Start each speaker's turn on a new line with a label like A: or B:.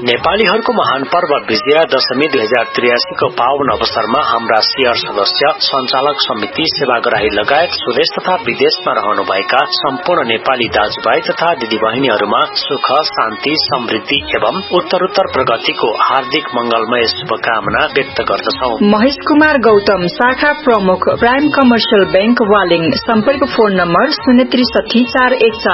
A: नेपालीहरूको महान पर्व विजया दशमी 2083 को पावन अवसरमा हाम्रा शेयर सदस्य, सञ्चालक समिति, सेवाग्राही लगायत स्वदेश तथा विदेशमा रहनुभएका सम्पूर्ण नेपाली दाजुभाइ तथा दिदीबहिनीहरूमा सुख, शान्ति, समृद्धि एवं उत्तरोत्तर प्रगतिको हार्दिक मंगलमय शुभकामना व्यक्त गर्दछौ।
B: महेश कुमार गौतम, शाखा प्रमुख, प्राइम कमर्सियल बैंक, वालिङ। सम्पर्क फोन नम्बर 063 414